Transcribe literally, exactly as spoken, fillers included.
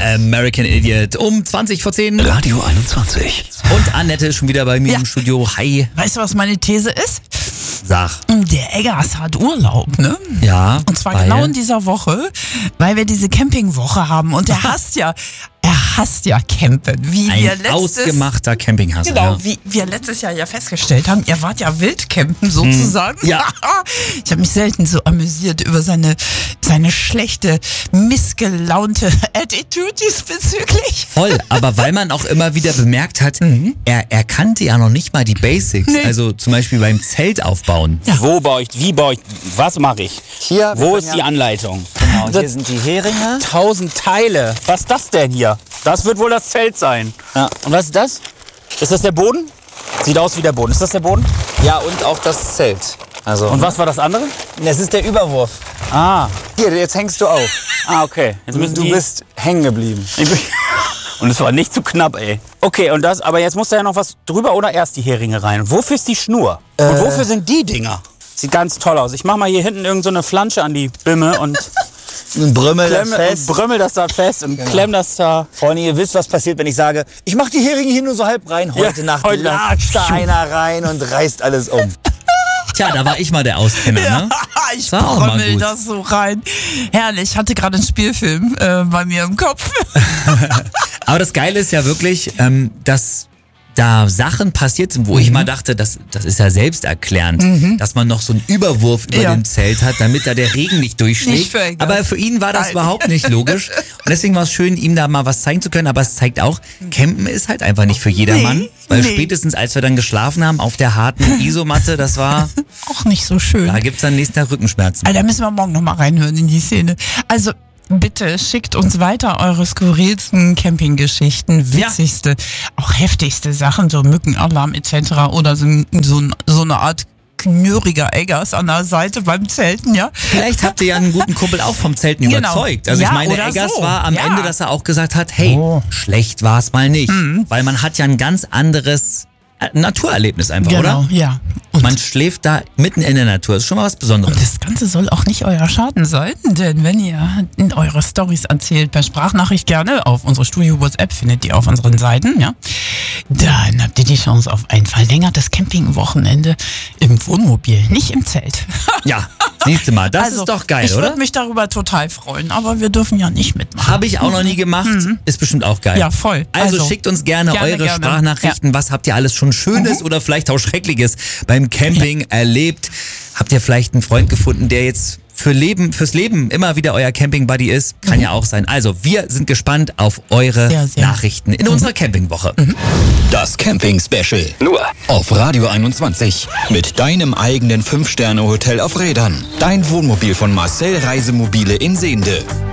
American Idiot. Um zwanzig vor zehn. Radio einundzwanzig. Und Annette ist schon wieder bei mir ja. im Studio. Hi. Weißt du, was meine These ist? Sag. Der Eggers hat Urlaub, ne? Ja. Und zwar weil? genau in dieser Woche, weil wir diese Campingwoche haben. Und er hasst ja, er hasst ja Campen. Wie Ein wir letztes, ausgemachter Campinghasser. Genau, ja. wie wir letztes Jahr ja festgestellt haben. Ihr wart ja Wildcampen sozusagen. Hm. Ja. Ich habe mich selten so amüsiert über seine, seine schlechte, missgelaunte Attitude diesbezüglich. Voll, aber weil man auch immer wieder bemerkt hat, mhm. er, er kannte ja noch nicht mal die Basics. Nee. Also zum Beispiel beim Zelt aufbauen. Ja. Wo baue ich, wie baue ich, was mache ich? Hier, Wo ist die Anleitung? Genau, hier sind die Heringe. Tausend Teile. Was ist das denn hier? Das wird wohl das Zelt sein. Ja. Und was ist das? Ist das der Boden? Sieht aus wie der Boden. Ist das der Boden? Ja, und auch das Zelt. Also, und was war das andere? Das ist der Überwurf. Ah. Hier, jetzt hängst du auf. Ah, okay. Jetzt müssen du die... bist hängen geblieben. Und es war nicht zu knapp, ey. Okay, und das, aber jetzt muss da ja noch was drüber oder erst die Heringe rein? Und wofür ist die Schnur? Äh. Und wofür sind die Dinger? Sieht ganz toll aus. Ich mach mal hier hinten irgend so eine Flansche an die Bimme und... Und brömmel klemm, das fest. Und brömmel das da fest und genau. klemm das da. Freunde, ihr wisst, was passiert, wenn ich sage, ich mach die Heringe hier nur so halb rein. Heute ja, Nacht heute latscht da einer rein und reißt alles um. Tja, da war ich mal der Auskenner, ja, ne? Ich brömmel das so rein. Herrlich, ich hatte gerade einen Spielfilm äh, bei mir im Kopf. Aber das Geile ist ja wirklich, ähm, dass da Sachen passiert sind, wo mhm. ich mal dachte, das, das ist ja selbsterklärend, mhm. dass man noch so einen Überwurf über ja. dem Zelt hat, damit da der Regen nicht durchschlägt. Nicht aber für ihn war das Nein. überhaupt nicht logisch. Und deswegen war es schön, ihm da mal was zeigen zu können. Aber es zeigt auch, Campen ist halt einfach nicht für jedermann. Nee, weil nee. spätestens, als wir dann geschlafen haben auf der harten Isomatte, das war... auch nicht so schön. Da gibt's dann nächsten Tag Rückenschmerzen. Also, da müssen wir morgen nochmal reinhören in die Szene. Also... Bitte schickt uns weiter eure skurrilsten Campinggeschichten, witzigste, ja. auch heftigste Sachen, so Mückenalarm et cetera oder so, so, so eine Art knurriger Eggers an der Seite beim Zelten, ja. Vielleicht habt ihr ja einen guten Kumpel auch vom Zelten genau. überzeugt. Also ja, ich meine, Eggers so. war am ja. Ende, dass er auch gesagt hat, hey, oh. schlecht war's mal nicht. Mhm. Weil man hat ja ein ganz anderes Naturerlebnis einfach, genau, oder? Ja. Und man schläft da mitten in der Natur. Das ist schon mal was Besonderes. Und das Ganze soll auch nicht euer Schaden sein, denn wenn ihr in eure Storys erzählt, per Sprachnachricht gerne auf unsere Studio-WhatsApp, findet ihr auf unseren Seiten, ja, dann habt ihr die Chance auf ein verlängertes Campingwochenende im Wohnmobil, nicht im Zelt. Ja, siehst du mal, das also, ist doch geil, ich oder? Ich würde mich darüber total freuen, aber wir dürfen ja nicht mitmachen. Habe ich auch noch nie gemacht, mhm. ist bestimmt auch geil. Ja, voll. Also, also schickt uns gerne, gerne eure gerne. Sprachnachrichten. Ja. Was habt ihr alles schon Schönes mhm. oder vielleicht auch Schreckliches beim Camping ja. erlebt? Habt ihr vielleicht einen Freund gefunden, der jetzt für Leben, fürs Leben immer wieder euer Camping-Buddy ist? Kann mhm. ja auch sein. Also, wir sind gespannt auf eure sehr, sehr. Nachrichten in mhm. unserer Campingwoche. Mhm. Das Camping-Special. Nur auf Radio einundzwanzig. Mit deinem eigenen fünf Sterne Hotel auf Rädern. Dein Wohnmobil von Marcel Reisemobile in Sehnde.